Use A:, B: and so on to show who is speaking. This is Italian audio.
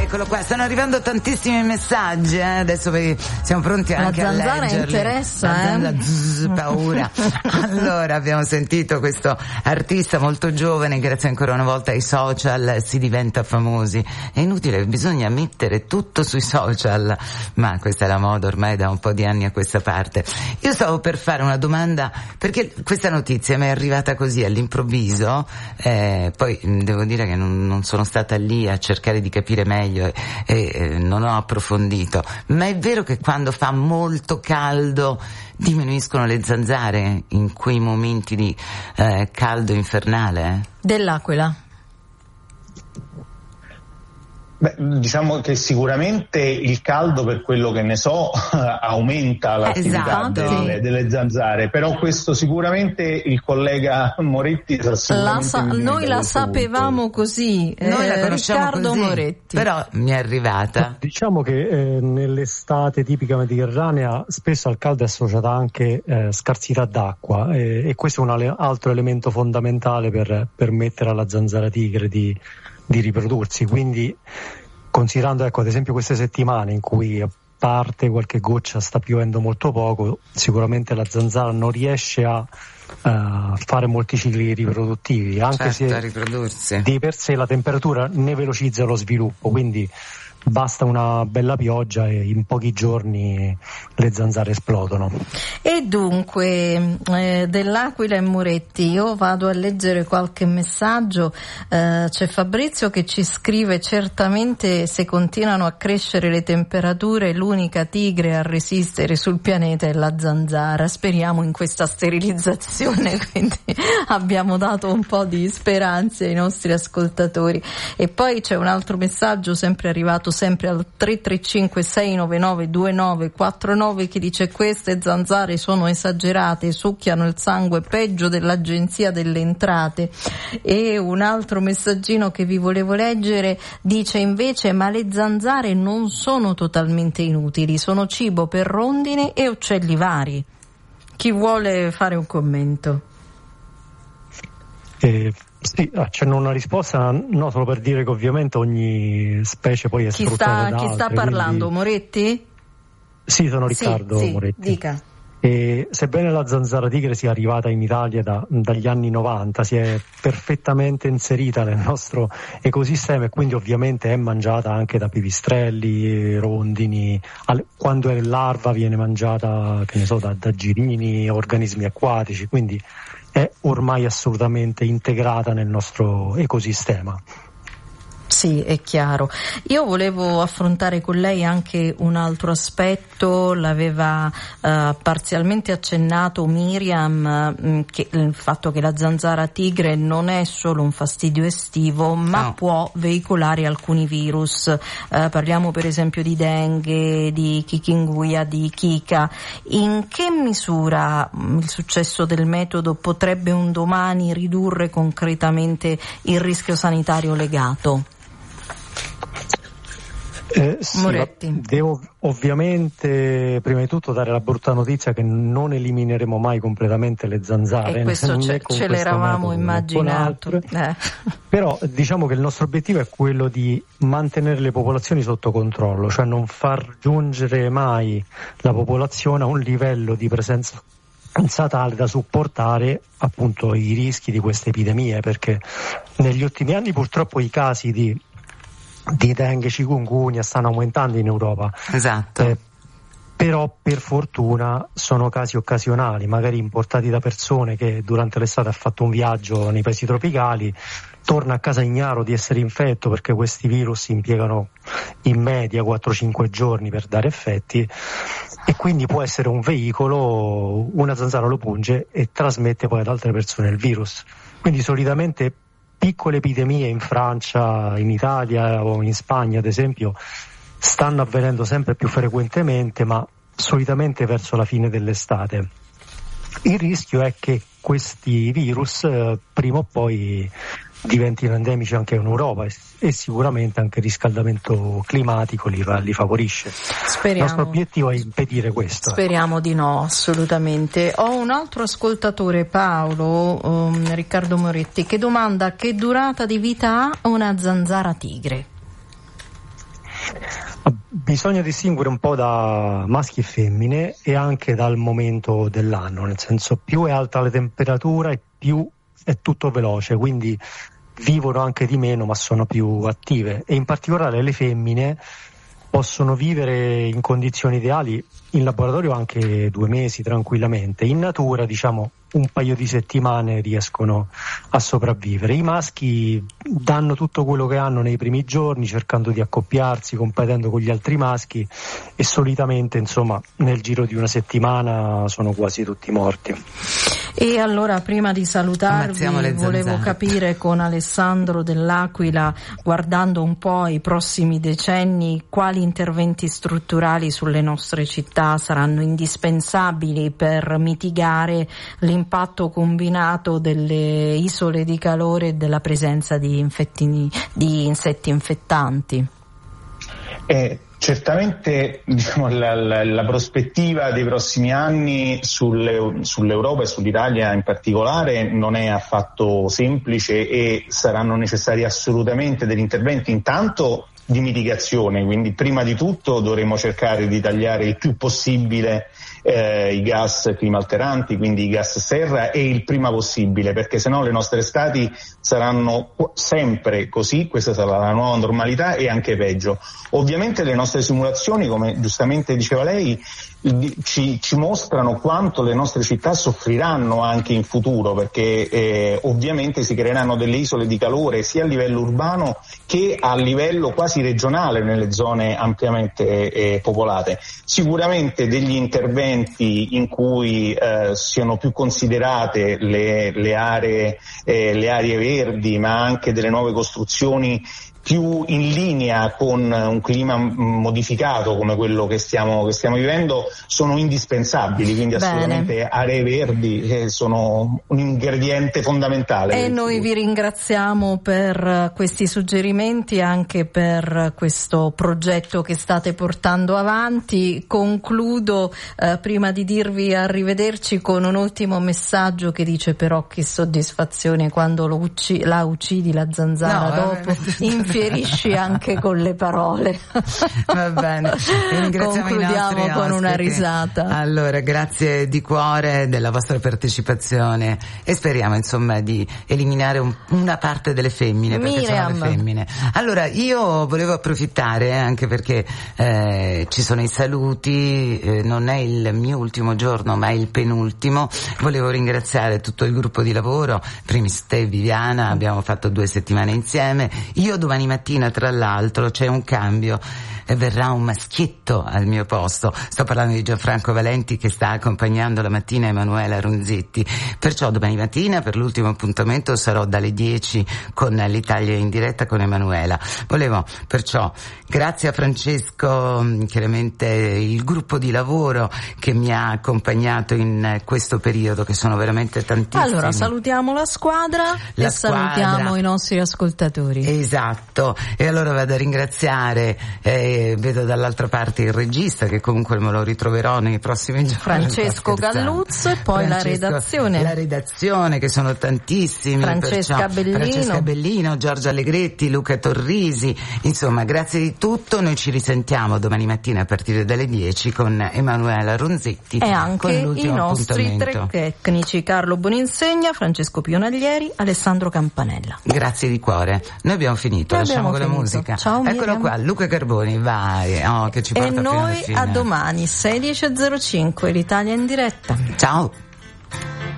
A: Eccolo qua, stanno arrivando tantissimi messaggi, adesso siamo pronti anche a leggerli.
B: La zanzara interessa,
A: paura. Allora, abbiamo sentito questo artista molto giovane, grazie ancora una volta ai social si diventa famosi. È inutile, bisogna mettere tutto sui social, ma questa è la moda ormai da un po' di anni a questa parte. Io stavo per fare una domanda, perché questa notizia mi è arrivata così all'improvviso, poi devo dire che non sono stata lì a cercare di capire meglio e non ho approfondito, ma è vero che quando fa molto caldo diminuiscono le zanzare in quei momenti di caldo infernale?
B: Dell'Aquila.
C: Beh, diciamo che sicuramente il caldo, per quello che ne so, aumenta l'attività delle zanzare, però questo sicuramente il collega Moretti
B: noi la sapevamo così,
A: noi la conosciamo
B: Riccardo
A: così,
B: Moretti.
A: però mi è arrivata.
D: Diciamo che nell'estate tipica mediterranea spesso al caldo è associata anche scarsità d'acqua e questo è un altro elemento fondamentale per permettere alla zanzara tigre di riprodursi, quindi considerando ad esempio queste settimane in cui a parte qualche goccia sta piovendo molto poco, sicuramente la zanzara non riesce a fare molti cicli riproduttivi, anche se
A: a riprodursi
D: di per sé la temperatura ne velocizza lo sviluppo, quindi basta una bella pioggia e in pochi giorni le zanzare esplodono.
B: E dunque dell'Aquila e Moretti, io vado a leggere qualche messaggio. C'è Fabrizio che ci scrive: certamente se continuano a crescere le temperature l'unica tigre a resistere sul pianeta è la zanzara. Speriamo in questa sterilizzazione, quindi abbiamo dato un po' di speranze ai nostri ascoltatori. E poi c'è un altro messaggio sempre arrivato sempre al 335 699 2949 che dice: queste zanzare sono esagerate, succhiano il sangue peggio dell'Agenzia delle Entrate. E un altro messaggino che vi volevo leggere dice invece: ma le zanzare non sono totalmente inutili, sono cibo per rondini e uccelli vari. Chi vuole fare un commento?
D: Sì, c'è una risposta, no, solo per dire che ovviamente ogni specie poi è sfruttata da altre.
B: Chi sta parlando?
D: Quindi...
B: Moretti?
D: Sì, sono Riccardo Moretti.
B: Dica.
D: E sebbene la zanzara tigre sia arrivata in Italia dagli anni 90, si è perfettamente inserita nel nostro ecosistema e quindi ovviamente è mangiata anche da pipistrelli, rondini, quando è larva viene mangiata, che ne so, da girini, organismi acquatici, quindi è ormai assolutamente integrata nel nostro ecosistema.
B: Sì, è chiaro. Io volevo affrontare con lei anche un altro aspetto, l'aveva parzialmente accennato Miriam, che il fatto che la zanzara tigre non è solo un fastidio estivo, ma può veicolare alcuni virus. Parliamo per esempio di dengue, di chikungunya, di Zika. In che misura il successo del metodo potrebbe un domani ridurre concretamente il rischio sanitario legato?
D: Sì, devo ovviamente prima di tutto dare la brutta notizia che non elimineremo mai completamente le zanzare,
B: e questo ce l'eravamo immaginato,
D: però diciamo che il nostro obiettivo è quello di mantenere le popolazioni sotto controllo, cioè non far giungere mai la popolazione a un livello di presenza tale da supportare appunto i rischi di queste epidemie, perché negli ultimi anni purtroppo i casi di dengue, chikungunya stanno aumentando in Europa.
A: Esatto.
D: Però per fortuna sono casi occasionali, magari importati da persone che durante l'estate ha fatto un viaggio nei paesi tropicali, torna a casa ignaro di essere infetto, perché questi virus impiegano in media 4-5 giorni per dare effetti, e quindi può essere un veicolo, una zanzara lo punge e trasmette poi ad altre persone il virus. Quindi solitamente piccole epidemie in Francia, in Italia o in Spagna ad esempio stanno avvenendo sempre più frequentemente, ma solitamente verso la fine dell'estate. Il rischio è che questi virus prima o poi diventino endemici anche in Europa e sicuramente anche il riscaldamento climatico li favorisce.
B: Speriamo.
D: Il nostro obiettivo è impedire questo.
B: Speriamo di no, assolutamente. Ho un altro ascoltatore, Paolo, Riccardo Moretti, che domanda: che durata di vita ha una zanzara tigre?
D: Bisogna distinguere un po' da maschi e femmine e anche dal momento dell'anno, nel senso più è alta la temperatura e più è tutto veloce, quindi vivono anche di meno ma sono più attive, e in particolare le femmine possono vivere in condizioni ideali in laboratorio anche 2 mesi tranquillamente, in natura diciamo un paio di settimane riescono a sopravvivere. I maschi danno tutto quello che hanno nei primi giorni cercando di accoppiarsi, competendo con gli altri maschi, e solitamente insomma nel giro di una settimana sono quasi tutti morti.
B: E allora prima di salutarvi volevo capire con Alessandro Dell'Aquila, guardando un po' i prossimi decenni, quali interventi strutturali sulle nostre città saranno indispensabili per mitigare l'impatto combinato delle isole di calore e della presenza di insetti infettanti.
C: Certamente diciamo, la prospettiva dei prossimi anni sull'Europa e sull'Italia in particolare non è affatto semplice, e saranno necessari assolutamente degli interventi intanto di mitigazione, quindi prima di tutto dovremo cercare di tagliare il più possibile i gas climalteranti, quindi i gas serra, e il prima possibile, perché sennò le nostre estati saranno sempre così, questa sarà la nuova normalità e anche peggio. Ovviamente le nostre simulazioni, come giustamente diceva lei, ci mostrano quanto le nostre città soffriranno anche in futuro, perché ovviamente si creeranno delle isole di calore sia a livello urbano che a livello quasi regionale nelle zone ampiamente popolate. Sicuramente degli interventi in cui siano più considerate le aree verdi, ma anche delle nuove costruzioni più in linea con un clima modificato come quello che stiamo vivendo, sono indispensabili, quindi assolutamente aree verdi sono un ingrediente fondamentale.
B: E noi vi ringraziamo per questi suggerimenti, anche per questo progetto che state portando avanti. Concludo prima di dirvi arrivederci con un ultimo messaggio che dice: però che soddisfazione quando la uccidi la zanzara, dopo infierisci anche con le parole.
A: Va bene,
B: concludiamo con una risata.
A: Allora, grazie di cuore della vostra partecipazione e speriamo insomma di eliminare una parte delle femmine, perché sono le femmine. Allora, io volevo approfittare anche perché ci sono i saluti, non è il mio ultimo giorno ma è il penultimo. Volevo ringraziare tutto il gruppo di lavoro, primis te Viviana, abbiamo fatto 2 settimane insieme. Io domani mattina tra l'altro c'è un cambio e verrà un maschietto al mio posto. Sto parlando di Gianfranco Valenti, che sta accompagnando la mattina Emanuela Runzetti. Perciò domani mattina per l'ultimo appuntamento sarò dalle 10 con l'Italia in diretta con Emanuela. Volevo perciò, grazie a Francesco, chiaramente il gruppo di lavoro che mi ha accompagnato in questo periodo, che sono veramente tantissimi.
B: Allora salutiamo la squadra e salutiamo i nostri ascoltatori.
A: Esatto, e allora vado a ringraziare vedo dall'altra parte il regista, che comunque me lo ritroverò nei prossimi giorni,
B: Francesco Galluzzo, e poi la redazione che sono tantissimi, Francesca Bellino, Giorgia Allegretti, Luca Torrisi, insomma grazie di tutto. Noi ci risentiamo domani mattina a partire dalle 10 con Emanuela Runzetti e anche i nostri 3 tecnici: Carlo Boninsegna, Francesco Pionaglieri, Alessandro Campanella.
A: Grazie di cuore, noi abbiamo finito, lasciamo con la musica.
B: Ciao,
A: eccolo qua, Luca Carboni, vai, che ci porta
B: e noi a domani 16:05, l'Italia in diretta.
A: Ciao.